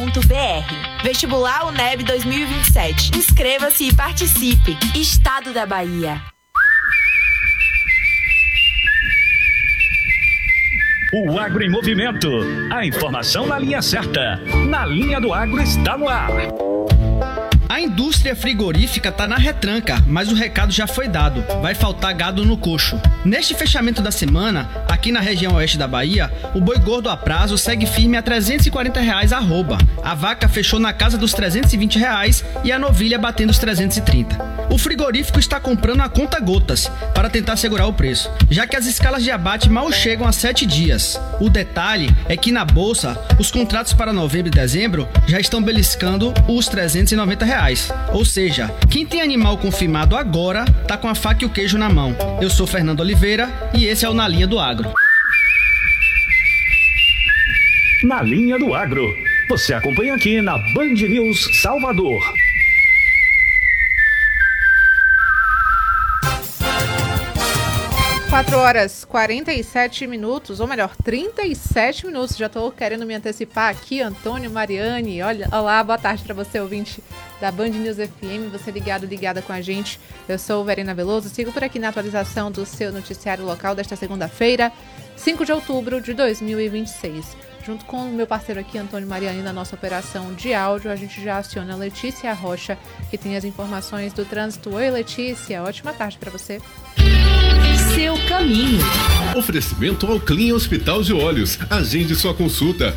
Vestibular UNEB 2027. Inscreva-se e participe. Estado da Bahia. O Agro em Movimento. A informação na linha certa. Na linha do Agro está no ar. A indústria frigorífica está na retranca, mas o recado já foi dado. Vai faltar gado no coxo. Neste fechamento da semana, aqui na região oeste da Bahia, o boi gordo a prazo segue firme a R$340 arroba. A vaca fechou na casa dos R$320 e a novilha batendo os 330. O frigorífico está comprando a conta gotas para tentar segurar o preço, já que as escalas de abate mal chegam a 7 dias. O detalhe é que na bolsa, os contratos para novembro e dezembro já estão beliscando os R$390. Ou seja, quem tem animal confirmado agora tá com a faca e o queijo na mão. Eu sou Fernando Oliveira e esse é o Na Linha do Agro. Na Linha do Agro. Você acompanha aqui na Band News Salvador. Quatro horas 47 minutos, ou melhor, 37 minutos. Já estou querendo me antecipar aqui, Antônio, Mariane. Olá, boa tarde para você, ouvinte da Band News FM. Você ligada com a gente. Eu sou Verena Veloso, sigo por aqui na atualização do seu noticiário local desta segunda-feira, 5 de outubro de 2026. Junto com o meu parceiro aqui, Antônio Mariani, na nossa operação de áudio, a gente já aciona a Letícia Rocha, que tem as informações do trânsito. Oi, Letícia, ótima tarde para você. Seu caminho. Oferecimento ao Clean Hospital de Olhos. Agende sua consulta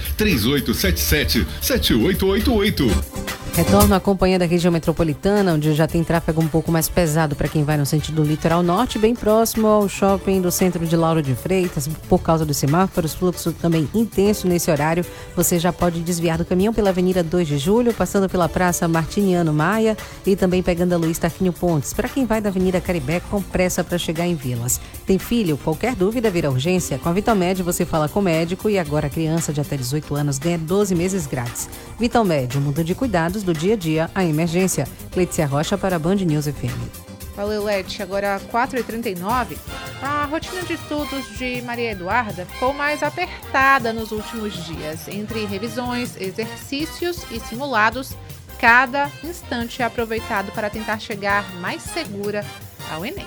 3877-7888. Retorno à companhia da região metropolitana, onde já tem tráfego um pouco mais pesado para quem vai no sentido litoral norte, bem próximo ao shopping do centro de Lauro de Freitas, por causa dos semáforos, fluxo também intenso nesse horário. Você já pode desviar do caminhão pela Avenida 2 de Julho, passando pela Praça Martiniano Maia e também pegando a Luiz Tarquínio Pontes. Para quem vai da Avenida Caribé, com pressa para chegar em Vilas. Tem filho? Qualquer dúvida vira urgência. Com a Vitalmed você fala com o médico e agora a criança de até 18 anos ganha 12 meses grátis. Vitalmed, muda de cuidados do dia a dia à emergência. Letícia Rocha para a Band News FM. Valeu, Leti. Agora 4h39. A rotina de estudos de Maria Eduarda ficou mais apertada nos últimos dias. Entre revisões, exercícios e simulados, cada instante é aproveitado para tentar chegar mais segura ao Enem.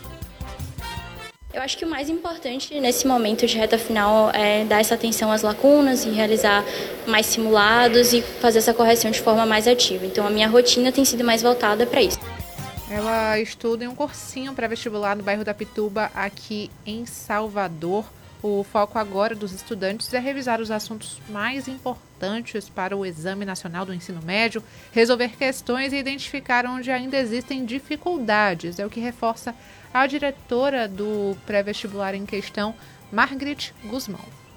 Eu acho que o mais importante nesse momento de reta final é dar essa atenção às lacunas e realizar mais simulados e fazer essa correção de forma mais ativa. Então a minha rotina tem sido mais voltada para isso. Ela estuda em um cursinho pré-vestibular no bairro da Pituba, aqui em Salvador. O foco agora dos estudantes é revisar os assuntos mais importantes para o Exame Nacional do Ensino Médio, resolver questões e identificar onde ainda existem dificuldades. É o que reforça a diretora do pré-vestibular em questão, Margaret Guzmão.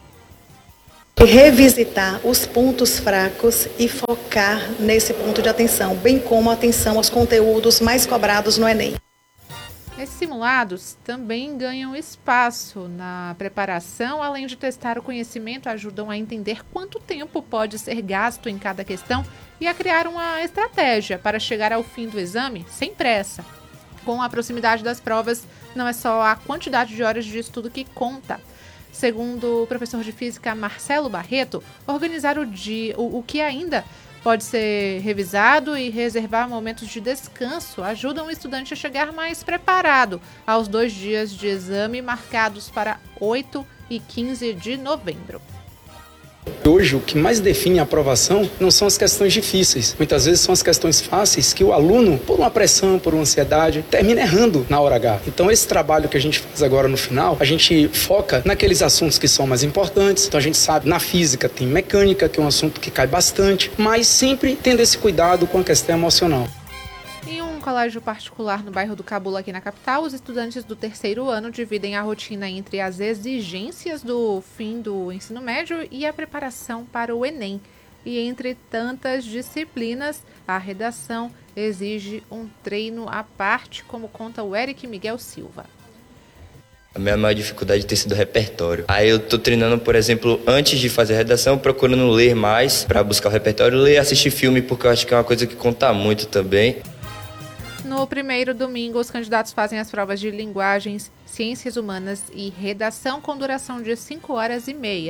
Revisitar os pontos fracos e focar nesse ponto de atenção, bem como a atenção aos conteúdos mais cobrados no Enem. Esses simulados também ganham espaço na preparação, além de testar o conhecimento, ajudam a entender quanto tempo pode ser gasto em cada questão e a criar uma estratégia para chegar ao fim do exame sem pressa. Com a proximidade das provas, não é só a quantidade de horas de estudo que conta. Segundo o professor de física Marcelo Barreto, organizar o que ainda pode ser revisado e reservar momentos de descanso ajudam o estudante a chegar mais preparado aos 2 dias de exame marcados para 8 e 15 de novembro. Hoje, o que mais define a aprovação não são as questões difíceis. Muitas vezes são as questões fáceis que o aluno, por uma pressão, por uma ansiedade, termina errando na hora H. Então, esse trabalho que a gente faz agora no final, a gente foca naqueles assuntos que são mais importantes. Então, a gente sabe, na física tem mecânica, que é um assunto que cai bastante, mas sempre tendo esse cuidado com a questão emocional. Em um colégio particular no bairro do Cabula, aqui na capital, os estudantes do 3º ano dividem a rotina entre as exigências do fim do ensino médio e a preparação para o Enem. E entre tantas disciplinas, a redação exige um treino à parte, como conta o Eric Miguel Silva. A minha maior dificuldade tem sido o repertório. Aí eu tô treinando, por exemplo, antes de fazer a redação, procurando ler mais para buscar o repertório, ler e assistir filme, porque eu acho que é uma coisa que conta muito também. No primeiro domingo, os candidatos fazem as provas de linguagens, ciências humanas e redação com duração de 5 horas e meia.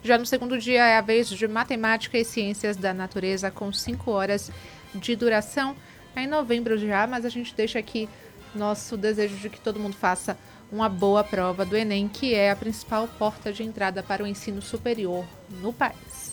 Já no segundo dia é a vez de Matemática e Ciências da Natureza, com 5 horas de duração. É em novembro já, mas a gente deixa aqui nosso desejo de que todo mundo faça uma boa prova do Enem, que é a principal porta de entrada para o ensino superior no país.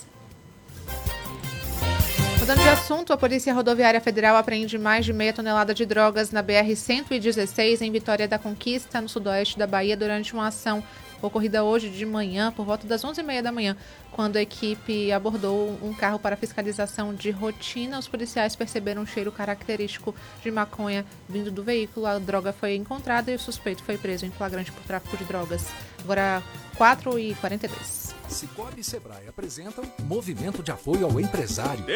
Mudando de assunto, a Polícia Rodoviária Federal apreende mais de 0,5 tonelada de drogas na BR-116 em Vitória da Conquista, no sudoeste da Bahia, durante uma ação ocorrida hoje de manhã, por volta das 11h30 da manhã, quando a equipe abordou um carro para fiscalização de rotina. Os policiais perceberam um cheiro característico de maconha vindo do veículo. A droga foi encontrada e o suspeito foi preso em flagrante por tráfico de drogas. Agora, 4h42. Sicoob e Sebrae apresentam Movimento de Apoio ao Empresário.